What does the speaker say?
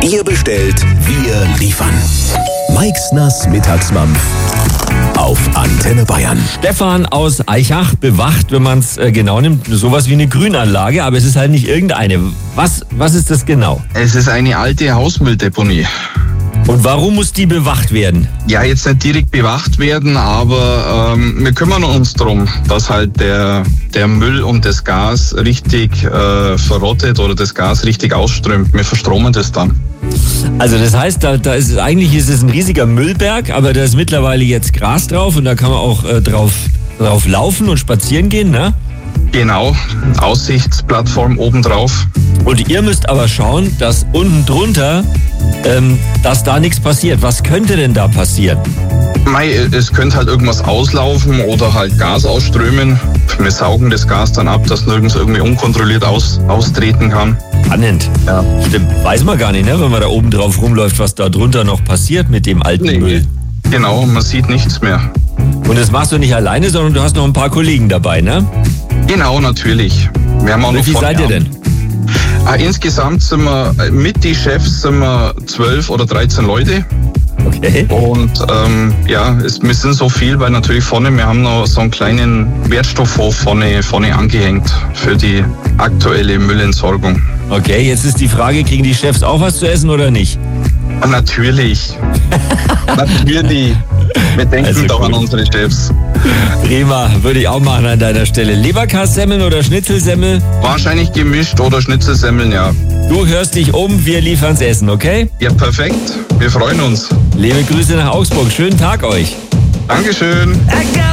Ihr bestellt, wir liefern. Meixners Mittagsmampf auf Antenne Bayern. Stefan aus Aichach bewacht, wenn man es genau nimmt, sowas wie eine Grünanlage, aber es ist halt nicht irgendeine. Was ist das genau? Es ist eine alte Hausmülldeponie. Und warum muss die bewacht werden? Ja, jetzt nicht direkt bewacht werden, aber wir kümmern uns darum, dass halt der Müll und das Gas richtig verrottet oder das Gas richtig ausströmt. Wir verstromen das dann. Also das heißt, eigentlich ist es ein riesiger Müllberg, aber da ist mittlerweile jetzt Gras drauf und da kann man auch drauf laufen und spazieren gehen, ne? Genau, Aussichtsplattform obendrauf. Und ihr müsst aber schauen, dass unten drunter, dass da nichts passiert. Was könnte denn da passieren? Es könnte halt irgendwas auslaufen oder halt Gas ausströmen. Wir saugen das Gas dann ab, dass nirgends irgendwie unkontrolliert austreten kann. Spannend. Ja. Stimmt, weiß man gar nicht, ne, wenn man da oben drauf rumläuft, was da drunter noch passiert mit dem alten Müll. Genau, man sieht nichts mehr. Und das machst du nicht alleine, sondern du hast noch ein paar Kollegen dabei, ne? Genau, natürlich. Wir haben auch Wie viel seid ihr denn? Insgesamt sind wir, mit die Chefs sind wir 12 oder 13 Leute. Okay. Und wir sind so viel, weil natürlich vorne, wir haben noch so einen kleinen Wertstoffhof vorne angehängt für die aktuelle Müllentsorgung. Okay, jetzt ist die Frage, kriegen die Chefs auch was zu essen oder nicht? Natürlich. Natürlich. Wir denken Also doch gut. an unsere Chefs. Prima, würde ich auch machen an deiner Stelle. Leberkassemmeln oder Schnitzelsemmel? Wahrscheinlich gemischt oder Schnitzelsemmeln, ja. Du hörst dich um, wir liefern's Essen, okay? Ja, perfekt. Wir freuen uns. Liebe Grüße nach Augsburg, schönen Tag euch. Dankeschön.